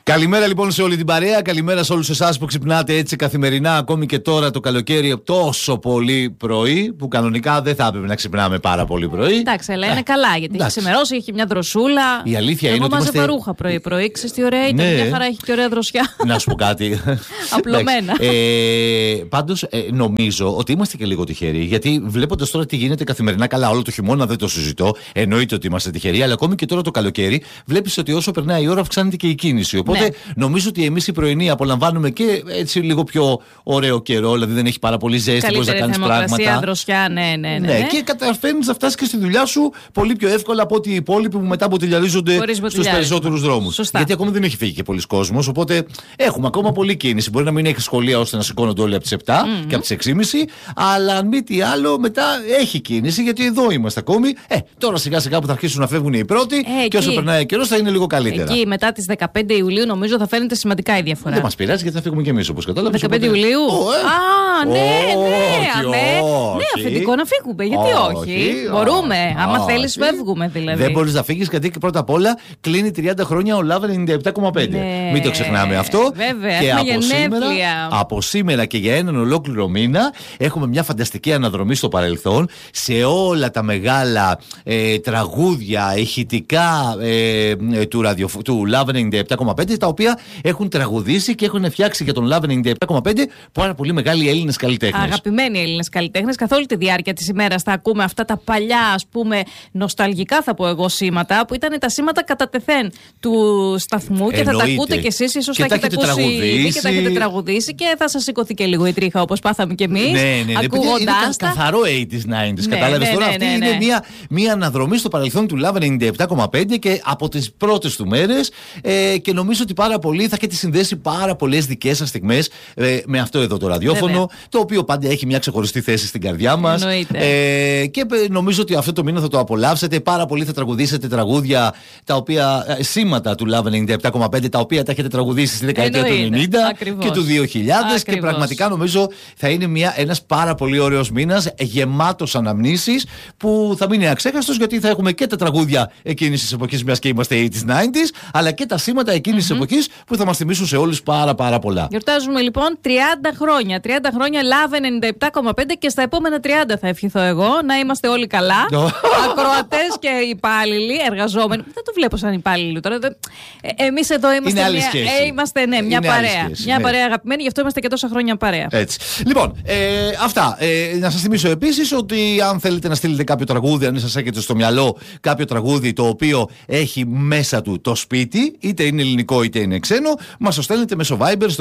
Καλημέρα λοιπόν σε όλη την παρέα. Καλημέρα σε όλους εσάς που ξυπνάτε έτσι καθημερινά, ακόμη και τώρα το καλοκαίρι τόσο πολύ πρωί, που κανονικά δεν θα έπρεπε να ξυπνάμε πάρα πολύ πρωί. Εντάξει, αλλά είναι καλά γιατί έχει ξημερώσει, έχει μια δροσούλα. Η αλήθεια είναι ότι. Εγώ μάζευα ρούχα πρωί-πρωί. Ξέρεις τι ωραία ήταν, μια χαρά, έχει και ωραία δροσιά. Να σου πω κάτι. Απλωμένα. Πάντως νομίζω ότι είμαστε και λίγο τυχεροί, γιατί βλέποντας τώρα τι γίνεται καθημερινά, καλά, όλο το χειμώνα δεν το συζητώ. Εννοείται ότι είμαστε τυχεροί, αλλά ακόμη και τώρα το καλοκαίρι βλέπεις ότι όσο περνάει η ώρα αυξάνεται και η κίνηση. Οπότε νομίζω ότι εμείς οι πρωινοί απολαμβάνουμε και έτσι λίγο πιο ωραίο καιρό, δηλαδή δεν έχει πάρα πολύ ζέστη, μπορείς να κάνεις πράγματα. Δροσιά, ναι. Και καταφέρνεις να φτάσεις και στη δουλειά σου πολύ πιο εύκολα από ότι οι υπόλοιποι που μετά μποτιλιαρίζονται στους περισσότερους δρόμους. Γιατί ακόμη δεν έχει φύγει και πολλοί κόσμος, οπότε έχουμε ακόμα πολλή κίνηση. Μπορεί να μην έχει σχολεία ώστε να σηκώνονται όλοι από τις 7 και από τις 6.30, αλλά αν μη τι άλλο, μετά έχει κίνηση, γιατί εδώ είμαστε ακόμη. Τώρα σιγά σιγά που θα αρχίσουν να φεύγουν οι πρώτοι και όσο περνάει ο καιρός θα είναι λίγο καλύτερα. Εκεί μετά τις 15 Ιουλίου νομίζω θα φαίνεται σημαντικά η διαφορά. Δεν μας πειράζει γιατί θα φύγουμε κι εμείς όπως κατάλαβες. 15 Ιουλίου. Ναι, αφεντικό να φύγουμε. Γιατί όχι. Μπορούμε. Άμα θέλεις, φεύγουμε δηλαδή. Δεν μπορείς να φύγεις γιατί πρώτα απ' όλα κλείνει 30 χρόνια ο Love 97,5. Μην το ξεχνάμε αυτό. Βέβαια, και από σήμερα και για έναν ολόκληρο μήνα έχουμε μια φανταστική αναδρομή στο παρελθόν σε όλα τα μεγάλα τραγούδια ηχητικά του Love 97,5, τα οποία έχουν τραγουδήσει και έχουν φτιάξει για τον Love 97,5 πάρα πολύ μεγάλοι Έλληνες καλλιτέχνες. Αγαπημένοι Έλληνες καλλιτέχνες. Καθ' όλη τη διάρκεια της ημέρας θα ακούμε αυτά τα παλιά, ας πούμε, νοσταλγικά θα πω εγώ σήματα, που ήταν τα σήματα κατά τεθέν του σταθμού. Και θα τα ακούτε κι εσείς, ίσως και τα έχετε ακούσει και τα έχετε τραγουδήσει και θα σας σηκωθεί και λίγο η τρίχα όπως πάθαμε κι εμείς. Ναι. Ήταν καθαρό 80s, 90s. Κατάλαβες τώρα, αυτή είναι μια αναδρομή στο παρελθόν του Love 97,5 και από τις πρώτες του μέρες, και νομίζω ότι πάρα πολύ θα έχετε συνδέσει πάρα πολλές δικές σας στιγμές με αυτό εδώ το ραδιόφωνο, το οποίο πάντα έχει μια ξεχωριστή θέση στην καρδιά μας. Και νομίζω ότι αυτό το μήνα θα το απολαύσετε. Πάρα πολύ θα τραγουδήσετε τραγούδια τα οποία, σήματα του Love 97,5, τα οποία τα έχετε τραγουδήσει στη δεκαετία του 90 και του 2000. Και πραγματικά νομίζω θα είναι ένας πάρα πολύ ωραίος μήνας, γεμάτος αναμνήσεις, που θα μείνει αξέχαστος, γιατί θα έχουμε και τα τραγούδια εκείνης της εποχής, μιας και είμαστε 80s, 90s, αλλά και τα σήματα εκείνης της εποχής που θα μας θυμίσουν σε όλους πάρα πολλά. Γιορτάζουμε λοιπόν 30 χρόνια. 30 χρόνια Love 97,5 και στα επόμενα 30 θα ευχηθώ εγώ να είμαστε όλοι καλά. Ακροατές και υπάλληλοι, εργαζόμενοι. Δεν το βλέπω σαν υπάλληλοι τώρα. Εμείς εδώ είμαστε μια παρέα. Μια παρέα αγαπημένη, γι' αυτό είμαστε και τόσα χρόνια παρέα. Έτσι. Λοιπόν, αυτά. Να σας θυμίσω επίσης ότι αν θέλετε να στείλετε κάποιο τραγούδι, αν σας έχετε στο μυαλό κάποιο τραγούδι το οποίο έχει μέσα του το σπίτι, είτε είναι ελληνικό είτε είναι ξένο, μας το στέλνετε μέσω Viber στο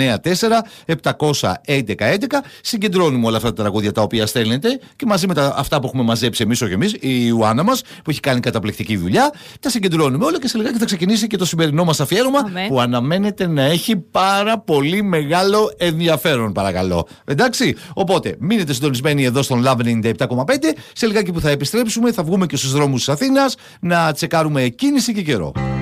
694-700-1111. Συγκεντρώνουμε όλα αυτά τα τραγούδια τα οποία στέλνετε και μαζί με αυτά που έχουμε μαζέψει εμείς, όχι εμείς, η Ιωάννα μας που έχει κάνει καταπληκτική δουλειά, τα συγκεντρώνουμε όλα και σε λιγάκι θα ξεκινήσει και το σημερινό μας αφιέρωμα που αναμένεται να έχει πάρα πολύ μεγάλο ενδιαφέρον, παρακαλώ. Εντάξει, οπότε μείνετε συντονισμένοι εδώ στον Love 97,5. Σε λιγάκι που θα επιστρέψουμε θα βγούμε και στους δρόμους της Αθήνας να τσεκάρουμε κίνηση και καιρό.